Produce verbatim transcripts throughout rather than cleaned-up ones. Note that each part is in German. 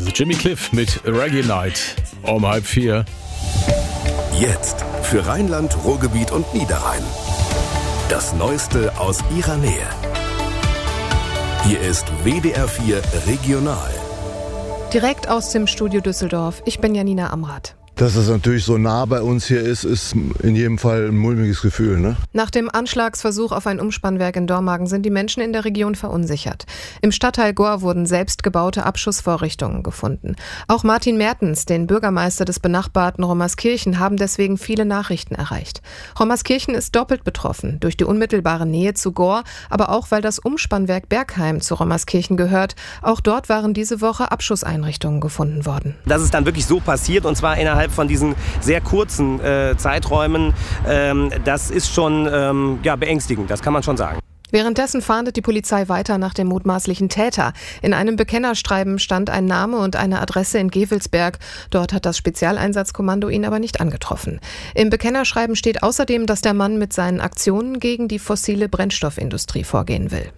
Also Jimmy Cliff mit Reggae Night um halb vier. Jetzt für Rheinland, Ruhrgebiet und Niederrhein. Das Neueste aus ihrer Nähe. Hier ist W D R vier Regional. Direkt aus dem Studio Düsseldorf. Ich bin Janina Amrath. Dass es natürlich so nah bei uns hier ist, ist in jedem Fall ein mulmiges Gefühl, ne? Nach dem Anschlagsversuch auf ein Umspannwerk in Dormagen sind die Menschen in der Region verunsichert. Im Stadtteil Gohr wurden selbstgebaute Abschussvorrichtungen gefunden. Auch Martin Mertens, den Bürgermeister des benachbarten Rommerskirchen, haben deswegen viele Nachrichten erreicht. Rommerskirchen ist doppelt betroffen, durch die unmittelbare Nähe zu Gohr, aber auch, weil das Umspannwerk Bergheim zu Rommerskirchen gehört. Auch dort waren diese Woche Abschusseinrichtungen gefunden worden. Das ist dann wirklich so passiert, und zwar innerhalb von diesen sehr kurzen äh, Zeiträumen, ähm, das ist schon ähm, ja, beängstigend, das kann man schon sagen. Währenddessen fahndet die Polizei weiter nach dem mutmaßlichen Täter. In einem Bekennerschreiben stand ein Name und eine Adresse in Gevelsberg. Dort hat das Spezialeinsatzkommando ihn aber nicht angetroffen. Im Bekennerschreiben steht außerdem, dass der Mann mit seinen Aktionen gegen die fossile Brennstoffindustrie vorgehen will.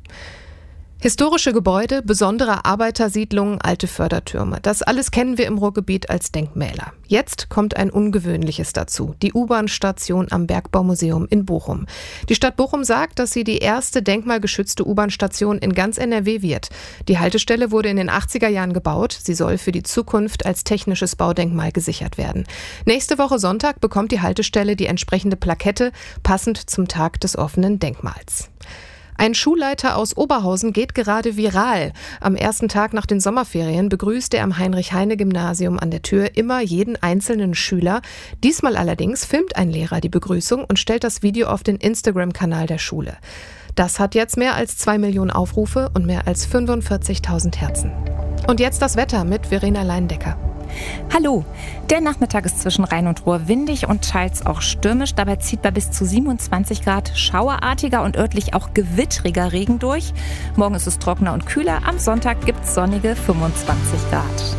Historische Gebäude, besondere Arbeitersiedlungen, alte Fördertürme. Das alles kennen wir im Ruhrgebiet als Denkmäler. Jetzt kommt ein ungewöhnliches dazu. Die U-Bahn-Station am Bergbaumuseum in Bochum. Die Stadt Bochum sagt, dass sie die erste denkmalgeschützte U-Bahn-Station in ganz N R W wird. Die Haltestelle wurde in den achtziger Jahren gebaut. Sie soll für die Zukunft als technisches Baudenkmal gesichert werden. Nächste Woche Sonntag bekommt die Haltestelle die entsprechende Plakette, passend zum Tag des offenen Denkmals. Ein Schulleiter aus Oberhausen geht gerade viral. Am ersten Tag nach den Sommerferien begrüßt er am Heinrich-Heine-Gymnasium an der Tür immer jeden einzelnen Schüler. Diesmal allerdings filmt ein Lehrer die Begrüßung und stellt das Video auf den Instagram-Kanal der Schule. Das hat jetzt mehr als zwei Millionen Aufrufe und mehr als fünfundvierzigtausend Herzen. Und jetzt das Wetter mit Verena Leindecker. Hallo, der Nachmittag ist zwischen Rhein und Ruhr windig und teils auch stürmisch. Dabei zieht bei bis zu siebenundzwanzig Grad schauerartiger und örtlich auch gewittriger Regen durch. Morgen ist es trockener und kühler. Am Sonntag gibt es sonnige fünfundzwanzig Grad.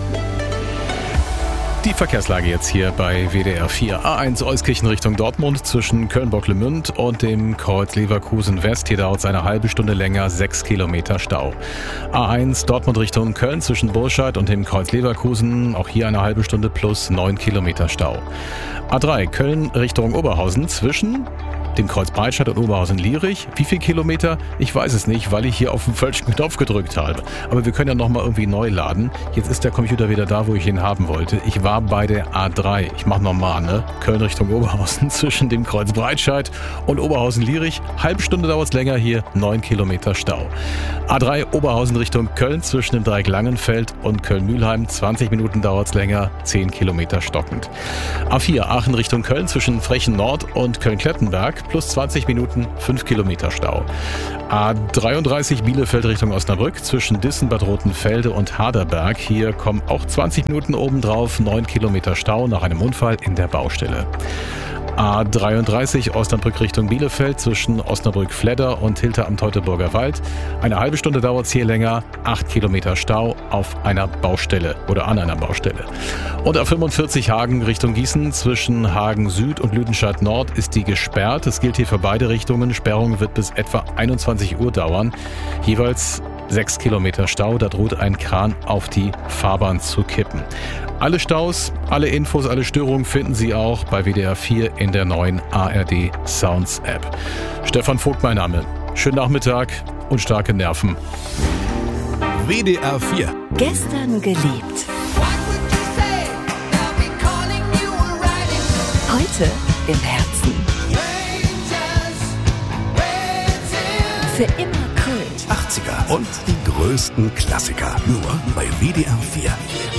Die Verkehrslage jetzt hier bei W D R vier. A eins Euskirchen Richtung Dortmund zwischen Köln-Bocklemünd und dem Kreuz Leverkusen West. Hier dauert es eine halbe Stunde länger, sechs Kilometer Stau. A eins Dortmund Richtung Köln zwischen Burscheid und dem Kreuz Leverkusen. Auch hier eine halbe Stunde plus neun Kilometer Stau. A drei Köln Richtung Oberhausen zwischen dem Kreuz Breitscheid und Oberhausen-Lierich. Wie viel Kilometer? Ich weiß es nicht, weil ich hier auf den falschen Knopf gedrückt habe. Aber wir können ja nochmal irgendwie neu laden. Jetzt ist der Computer wieder da, wo ich ihn haben wollte. Ich war bei der A drei. Ich mache nochmal, ne? Köln Richtung Oberhausen zwischen dem Kreuz Breitscheid und Oberhausen-Lierich. Halbe Stunde dauert es länger hier, neun Kilometer Stau. A drei Oberhausen Richtung Köln zwischen dem Dreieck Langenfeld und Köln-Mühlheim. zwanzig Minuten dauert es länger, zehn Kilometer stockend. A vier Aachen Richtung Köln zwischen Frechen Nord und Köln-Klettenberg. Plus zwanzig Minuten, fünf Kilometer Stau. A dreiunddreißig Bielefeld Richtung Osnabrück zwischen Dissen, Bad Rotenfelde und Haderberg. Hier kommen auch zwanzig Minuten obendrauf, neun Kilometer Stau nach einem Unfall in der Baustelle. A dreiunddreißig Osnabrück Richtung Bielefeld zwischen Osnabrück-Fledder und Hilter am Teutoburger Wald. Eine halbe Stunde dauert es hier länger, acht Kilometer Stau auf einer Baustelle oder an einer Baustelle. Und A fünfundvierzig Hagen Richtung Gießen zwischen Hagen Süd und Lüdenscheid Nord ist die gesperrt. Es gilt hier für beide Richtungen. Sperrung wird bis etwa einundzwanzig Uhr dauern. Jeweils sechs Kilometer Stau, da droht ein Kran auf die Fahrbahn zu kippen. Alle Staus, alle Infos, alle Störungen finden Sie auch bei W D R vier in der neuen A R D Sounds App. Stefan Vogt mein Name. Schönen Nachmittag und starke Nerven. W D R vier. Gestern geliebt. Heute im Herzen. Für immer Köln. achtziger und die größten Klassiker. Nur bei W D R vier.